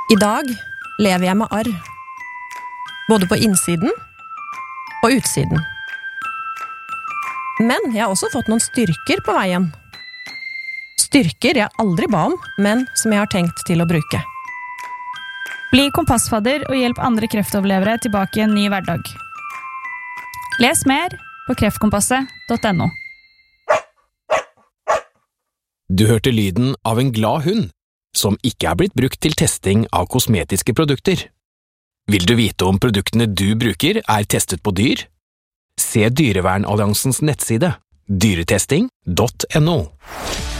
I dag lever jeg med arr. Både på innsiden og utsiden. Men jeg har også fått noen styrker på veien. Styrker jeg aldri ba om, men som jeg har tenkt til å bruke. Bli kompassfadder og hjelp andre kreftoverlevere tilbake i en ny hverdag. Les mer på kreftkompasset.no. Du hørte lyden av en glad hund, som ikke er blitt brukt til testing av kosmetiske produkter. Vil du vite om produktene du bruker er testet på dyr? Se Dyrevernalliansens nettside, dyretesting.no.